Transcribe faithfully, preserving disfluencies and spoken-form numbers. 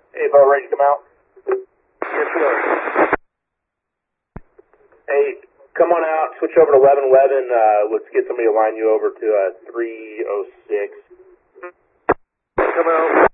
Hey, Bo, ready to come out? Yes, sir. Hey, come on out, switch over to eleven eleven. Uh, let's get somebody to line you over to uh, three oh six. Come out.